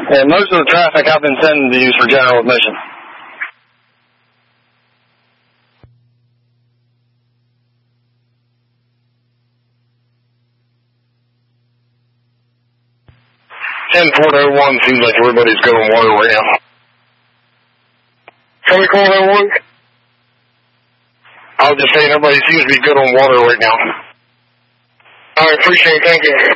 And most of the traffic I've been sending to use for general admission. $10-401 seems like everybody's good on water right now. Can we call that one? I was just saying everybody seems to be good on water right now. I appreciate it. Thank you.